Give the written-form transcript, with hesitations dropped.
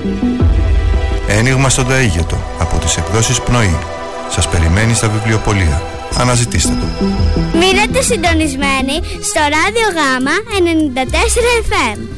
Ένιγμα στον Ταΐγετο από τις εκδόσεις Πνοή. Σας περιμένει στα βιβλιοπωλεία. Αναζητήστε το. Μείνετε συντονισμένοι στο Ράδιο Γάμα 94 FM.